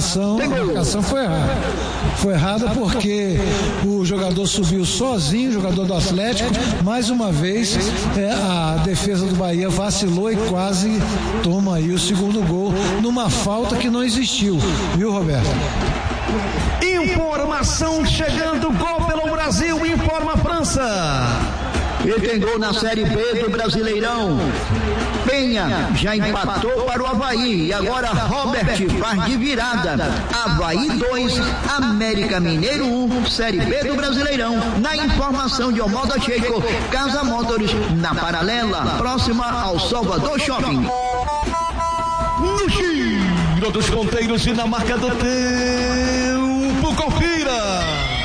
marcação foi errada. Foi errada porque o jogador subiu sozinho, o jogador do Atlético. Mais uma vez, a defesa do Bahia vacilou e quase toma aí o segundo gol numa falta que não existiu. Viu, Roberto? Informação chegando, gol pelo Brasil, informa a França. E tem gol na Série B do Brasileirão. Penha já empatou para o Avaí. E agora Robert faz de virada. Avaí 2, América Mineiro 1, Série B do Brasileirão. Na informação de Omoda Checo, Casa Motors, na Paralela, próxima ao Salvador Shopping. No giro dos ponteiros e na marca do tempo, confira.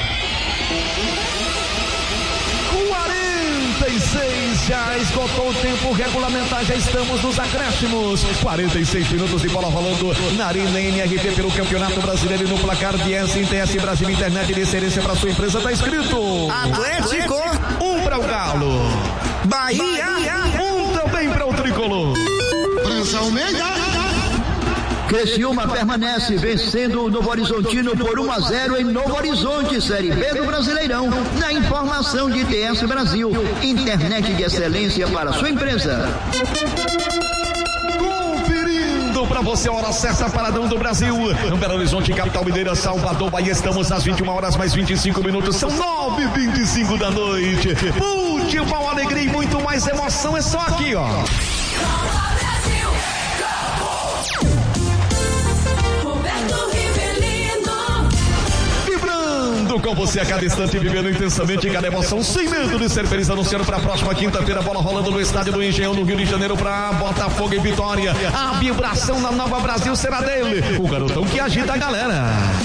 46, já esgotou o tempo regulamentar, já estamos nos acréscimos. 46 minutos de bola rolando na Arena MRV pelo Campeonato Brasileiro e no placar de SNTS Brasil Internet de excelência para sua empresa, tá escrito Atlético 1 para o Galo, Bahia 1 também para o Tricolor. França Almeida. Criciúma permanece vencendo o Novo Horizontino por 1-0 em Novo Horizonte, Série B do Brasileirão. Na informação de TS Brasil, internet de excelência para sua empresa. Conferindo para você a hora certa, Paradão do Brasil, no Belo Horizonte, capital mineira, Salvador, Bahia. Estamos às 21 horas mais 25 minutos, são 9h25 da noite. Futebol, alegria e muito mais emoção, é só aqui, ó. Com você a cada instante, vivendo intensamente cada emoção, sem medo de ser feliz, anunciando para a próxima quinta-feira, bola rolando no estádio do Engenhão, no Rio de Janeiro, para Botafogo e Vitória. A vibração na Nova Brasil será dele, o garotão que agita a galera.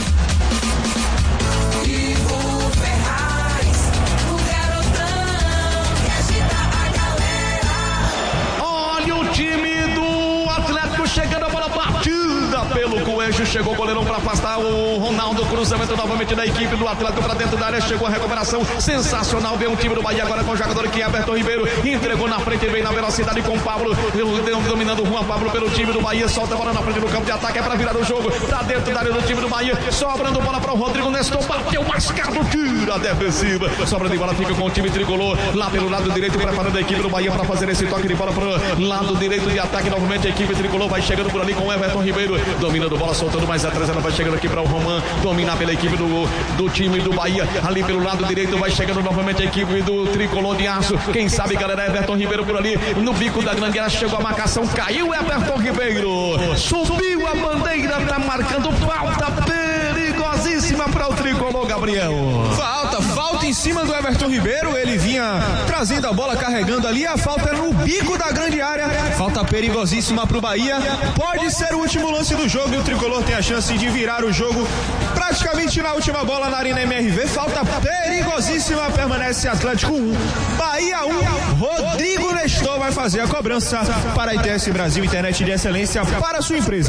Olha o time do Atlético chegando, a bola batida pelo Coelho, chegou o goleirão para afastar o Ronaldo, cruzamento novamente da equipe do Atlético para dentro da área, chegou a recuperação sensacional, vem o time do Bahia agora com o jogador que é Everton Ribeiro, entregou na frente, vem na velocidade com o Pablo, dominando o Juan Pablo pelo time do Bahia, solta a bola na frente do campo de ataque, é para virar o jogo, para dentro da área do time do Bahia, sobrando bola para o Rodrigo Nestor, bateu mascado, tira a defensiva, sobra de bola, fica com o time tricolor, lá pelo lado direito, preparando a equipe do Bahia para fazer esse toque de bola para o lado direito de ataque, novamente a equipe tricolor vai chegando por ali com o Everton Ribeiro, dominando bola, soltando mais atrás, ela vai chegando aqui para o Roman, dominar pela equipe do time do Bahia, ali pelo lado direito vai chegando novamente a equipe do Tricolor de Aço, quem sabe galera, Everton Ribeiro por ali, no bico da grande área, chegou a marcação, caiu Everton Ribeiro, subiu a bandeira, tá marcando falta perigosíssima para o Tricolor, Gabriel. Falta em cima do Everton Ribeiro, ele vinha trazendo a bola, carregando ali, a falta no bico da grande área, falta perigosíssima pro Bahia, pode ser o último lance do jogo e o Tricolor tem a chance de virar o jogo praticamente na última bola na Arena MRV, falta perigosíssima, permanece Atlético 1, Bahia 1, Rodrigo Nestor vai fazer a cobrança para a ITS Brasil, internet de excelência para a sua empresa.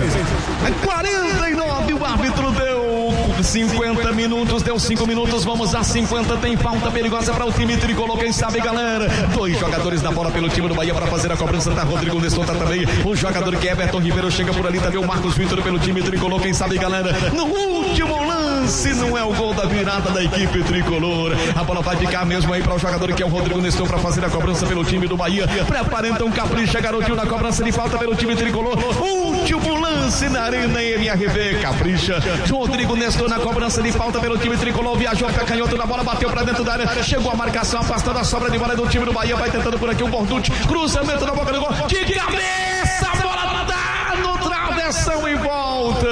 49, o árbitro deu 50 minutos, deu 5 minutos, vamos a 50, tem falta perigosa para o time tricolor, quem sabe galera, 2 jogadores na bola pelo time do Bahia para fazer a cobrança, tá Rodrigo Nestor, tá também o jogador que é Everton Ribeiro, chega por ali, também o Marcos Vitor pelo time tricolor, quem sabe galera, no último lance, não é o gol da virada da equipe tricolor, a bola vai ficar mesmo aí para o jogador que é o Rodrigo Nestor para fazer a cobrança pelo time do Bahia, prepara então, capricha garotinho na cobrança de falta pelo time tricolor, último lance na Arena MRV, capricha, Rodrigo Nestor na cobrança de falta pelo time tricolor, viajou até canhoto na bola, bateu pra dentro da área, chegou a marcação, afastando a sobra de bola do time do Bahia, vai tentando por aqui o Borducci, cruzamento na boca do gol, de cabeça, a bola dá no travessão e volta,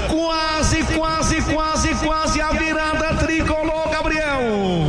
quase a virada tricolor, Gabriel.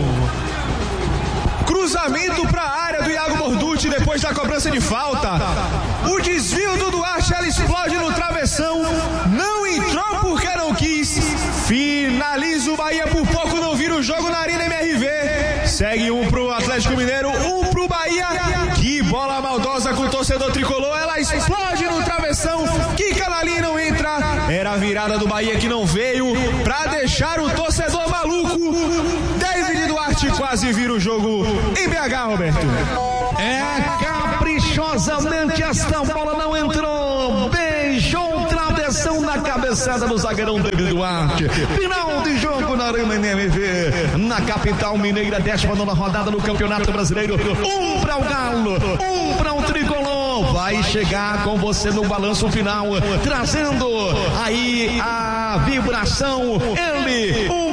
Cruzamento para a área do Iago Borducci depois da cobrança de falta, o desvio do Duarte, ela explode no travessão, não entrou porque não quis, finaliza o Bahia, por pouco não vira o jogo na Arena MRV, segue 1 pro Atlético Mineiro, 1 pro Bahia, que bola maldosa com o torcedor tricolor, ela explode no travessão, quica na linha e não entra, era a virada do Bahia que não veio, pra deixar o torcedor maluco, David Duarte quase vira o jogo em BH, Roberto. Caprichosamente esta bola não entrou, beijou o travessão na cabeça cabeçada do zagueirão David Duarte. Final de jogo na Arena NMV, na capital mineira, 19ª rodada do Campeonato Brasileiro. 1 para o Galo, 1 para o Tricolor. Vai chegar com você no balanço final, trazendo aí a vibração. Ele, o